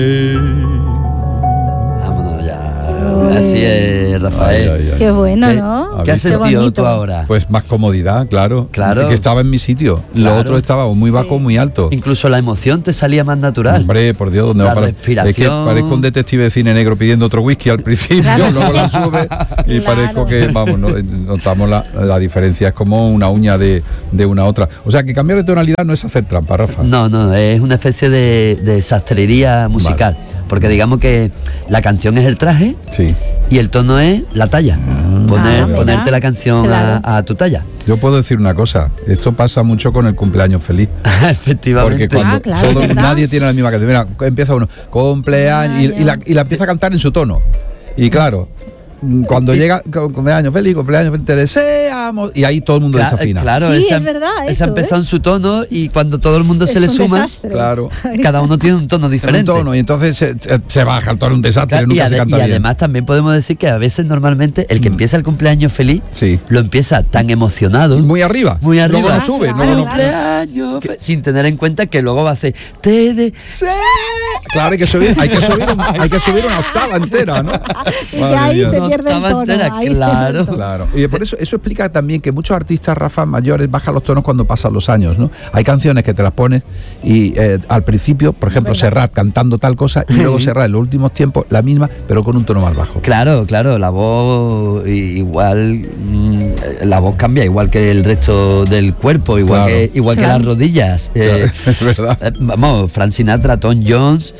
Vámonos ya. Así es, Rafael. Ay, ay, ay. Qué bueno, ¿no? ¿Qué has Qué sentido bonito. tú ahora? Pues más comodidad, claro. Claro. Que estaba en mi sitio. Claro. Lo otro estaba muy Sí. bajo, muy alto. Incluso la emoción te salía más natural. Hombre, por Dios, ¿dónde La va a parar? respiración. Es que parezco un detective de cine negro pidiendo otro whisky al principio, Claro. luego la sube y Claro. parezco que, vamos, notamos la diferencia, es como una uña de una a otra. O sea, que cambiar de tonalidad no es hacer trampa, Rafa. No, es una especie de sastrería musical. Porque digamos que la canción es el traje Sí. y el tono es la talla. mira. Ponerte la canción Claro. a tu talla. Yo puedo decir una cosa, esto pasa mucho con el cumpleaños feliz. Efectivamente. Porque cuando claro, todo- ¿verdad? nadie tiene la misma canción. Mira, empieza uno, cumpleaños, y la empieza a cantar en su tono. Y claro, cuando llega cumpleaños feliz, te deseamos, y ahí todo el mundo desafina. Claro, Sí, esa, es verdad esa eso, empezó ¿eh? en su tono y cuando todo el mundo se Es le un suma, desastre. Claro. cada uno tiene un tono En diferente. un tono, y entonces se baja el tono, un desastre, Claro, nunca se canta bien. además también podemos decir que a veces normalmente el que empieza el cumpleaños feliz Sí. lo empieza tan emocionado, Muy arriba. muy arriba, Luego no sube, Claro, luego no- claro. cumpleaños sin tener en cuenta que luego va a hacer Claro, hay que subir una octava entera, ¿no? Y Madre ahí mía. se Una pierde el octava tono. entera, ahí se claro. pierde el tono. Claro, y por eso explica también que muchos artistas, Rafa, mayores bajan los tonos cuando pasan los años, ¿no? Hay canciones que te las pones y al principio, por ejemplo, Serrat cantando tal cosa y luego Serrat en los últimos tiempos la misma, pero con un tono más bajo. Claro, la voz igual, la voz cambia igual que el resto del cuerpo, igual Claro. que Claro. las rodillas. Es verdad. Vamos, Frank Sinatra, Tom Jones,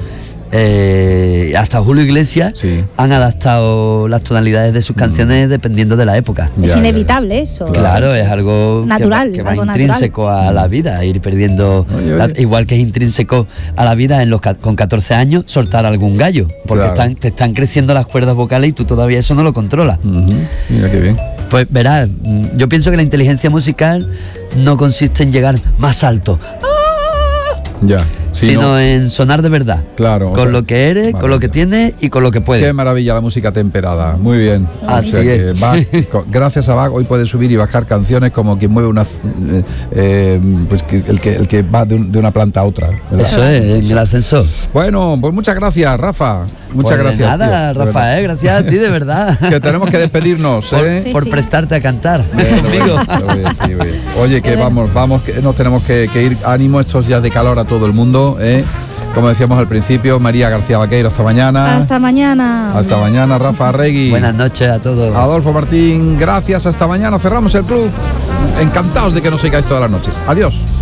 hasta Julio Iglesias Sí. han adaptado las tonalidades de sus canciones dependiendo de la época. Es Ya, inevitable eso. Claro, es algo natural, que va algo intrínseco a la vida, ir perdiendo, Oye. igual que es intrínseco a la vida con 14 años soltar algún gallo, porque Claro. te están creciendo las cuerdas vocales y tú todavía eso no lo controlas. Ujú. Mira qué bien. Pues verás, yo pienso que la inteligencia musical no consiste en llegar más alto, Ya. Sí, sino ¿no? en sonar de verdad. Claro, o Con sea, lo que eres, con lo que tienes y con lo que puedes. Qué maravilla la música temperada, muy bien. Así que es. Bach, gracias a Bach hoy puedes subir y bajar canciones como quien mueve unas, pues el que va de una planta a otra, ¿verdad? Eso es, en el ascensor. Bueno, pues muchas gracias, Rafa. Muchas Pues gracias. nada, tío. Rafael, gracias a ti, de verdad. Que tenemos que despedirnos, ¿eh? Sí, por sí. prestarte a cantar Bueno, conmigo. bueno, sí, bueno. Oye, que vamos, que nos tenemos que ir. Ánimo estos días de calor a todo el mundo, ¿eh? Como decíamos al principio, María García Vaqueiro, hasta mañana. Hasta mañana. Hasta mañana, Rafa Arregui. Buenas noches a todos. Adolfo Martín, gracias, hasta mañana. Cerramos el club. Encantados de que nos sigáis todas las noches. Adiós.